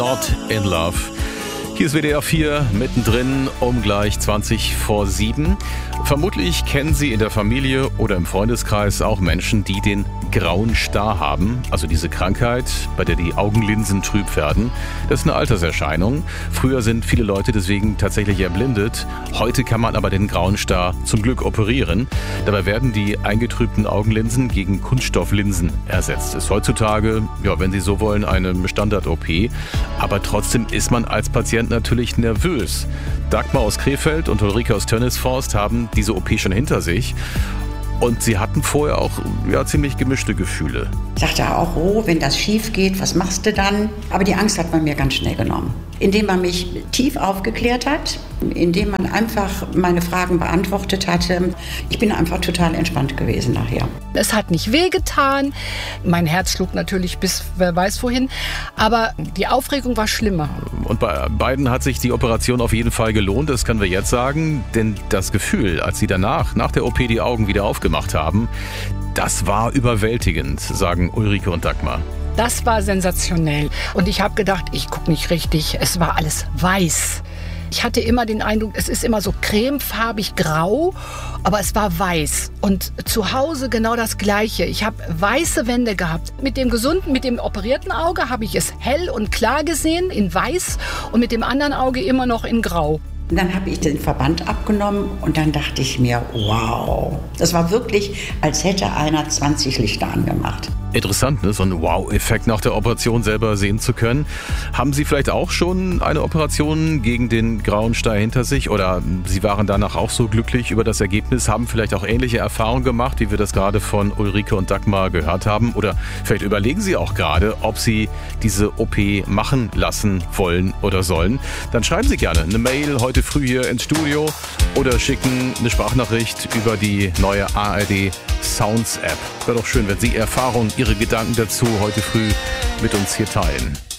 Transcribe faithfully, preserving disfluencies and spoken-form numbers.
Not in Love. Hier ist W D R vier, mittendrin um gleich zwanzig vor sieben. Vermutlich kennen Sie in der Familie oder im Freundeskreis auch Menschen, die den grauen Star haben. Also diese Krankheit, bei der die Augenlinsen trüb werden. Das ist eine Alterserscheinung. Früher sind viele Leute deswegen tatsächlich erblindet. Heute kann man aber den grauen Star zum Glück operieren. Dabei werden die eingetrübten Augenlinsen gegen Kunststofflinsen ersetzt. Ist heutzutage, ja, wenn Sie so wollen, eine Standard-O P. Aber trotzdem ist man als Patient natürlich nervös. Dagmar aus Krefeld und Ulrike aus Tönnesforst haben diese O P schon hinter sich. Und sie hatten vorher auch ja, ziemlich gemischte Gefühle. Ich dachte auch, oh, wenn das schief geht, was machst du dann? Aber die Angst hat man mir ganz schnell genommen. Indem man mich tief aufgeklärt hat, indem man einfach meine Fragen beantwortet hatte. Ich bin einfach total entspannt gewesen nachher. Es hat nicht wehgetan. Mein Herz schlug natürlich bis wer weiß wohin. Aber die Aufregung war schlimmer. Und bei beiden hat sich die Operation auf jeden Fall gelohnt, das können wir jetzt sagen. Denn das Gefühl, als sie danach, nach der O P, die Augen wieder aufgemacht haben, das war überwältigend, sagen Ulrike und Dagmar. Das war sensationell. Und ich habe gedacht, ich gucke nicht richtig. Es war alles weiß. Ich hatte immer den Eindruck, es ist immer so cremefarbig grau, aber es war weiß. Und zu Hause genau das Gleiche. Ich habe weiße Wände gehabt. Mit dem gesunden, mit dem operierten Auge habe ich es hell und klar gesehen, in weiß. Und mit dem anderen Auge immer noch in grau. Und dann habe ich den Verband abgenommen und dann dachte ich mir, wow. Das war wirklich, als hätte einer zwanzig Lichter angemacht. Interessant, ne? So einen Wow-Effekt nach der Operation selber sehen zu können. Haben Sie vielleicht auch schon eine Operation gegen den grauen Star hinter sich oder Sie waren danach auch so glücklich über das Ergebnis, haben vielleicht auch ähnliche Erfahrungen gemacht, wie wir das gerade von Ulrike und Dagmar gehört haben? Oder vielleicht überlegen Sie auch gerade, ob Sie diese O P machen lassen wollen oder sollen? Dann schreiben Sie gerne eine Mail heute früh hier ins Studio oder schicken eine Sprachnachricht über die neue A R D Sounds App. Wäre doch schön, wenn Sie Erfahrungen, Ihre Gedanken dazu heute früh mit uns hier teilen.